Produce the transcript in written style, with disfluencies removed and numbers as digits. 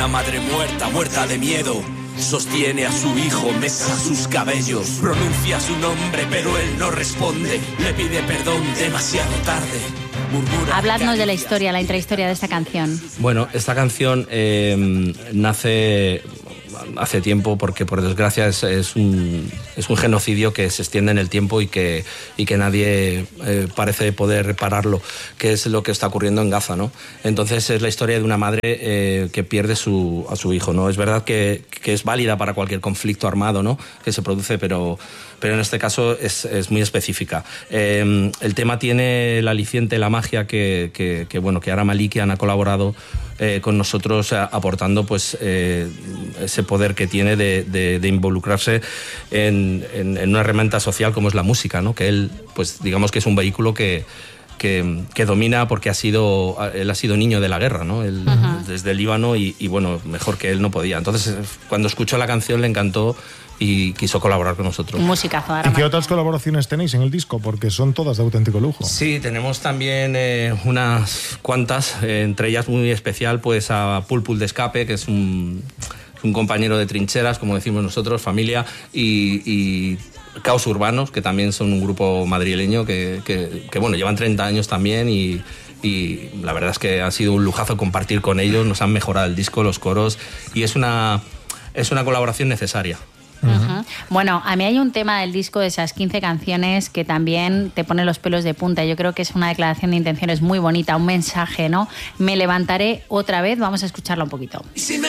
Una madre muerta, muerta de miedo, sostiene a su hijo, mesa sus cabellos, pronuncia su nombre pero él no responde, le pide perdón demasiado tarde. Habladnos de la historia, la intrahistoria de esta canción. Bueno, esta canción nace hace tiempo porque por desgracia es un genocidio que se extiende en el tiempo y que nadie parece poder repararlo, que es lo que está ocurriendo en Gaza, ¿no? Entonces es la historia de una madre que pierde a su hijo, ¿no? Es verdad que es válida para cualquier conflicto armado, ¿no?, que se produce, pero en este caso es muy específica. El tema tiene el aliciente, la magia que Ara Malikian ha colaborado con nosotros aportando pues ese poder que tiene de involucrarse en una herramienta social como es la música, ¿no? Que él, pues digamos que es un vehículo que domina porque él ha sido niño de la guerra, ¿no? Él, desde el Líbano y bueno, mejor que él no podía. Entonces, cuando escuchó la canción le encantó y quiso colaborar con nosotros. Musicazo. ¿Y qué otras colaboraciones tenéis en el disco? Porque son todas de auténtico lujo. Sí, tenemos también unas cuantas, entre ellas muy especial pues a Pulpul de Escape, que es un compañero de trincheras, como decimos nosotros, familia, y Caos Urbanos, que también son un grupo madrileño que bueno, llevan 30 años también y la verdad es que ha sido un lujazo compartir con ellos, nos han mejorado el disco, los coros, y es una colaboración necesaria. Bueno, a mí hay un tema del disco de esas 15 canciones que también te pone los pelos de punta. Yo creo que es una declaración de intenciones muy bonita, un mensaje, ¿no? Me levantaré otra vez, vamos a escucharla un poquito. Y si me